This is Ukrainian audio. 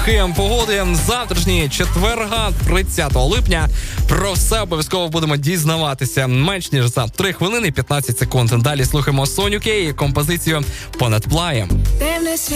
підсумки погоди завтрашньої четверга, 30 липня. Про все обов'язково будемо дізнаватися менш ніж за 3 хвилини і 15 секунд. Далі слухаємо Соню Кей і композицію «Понад плаєм».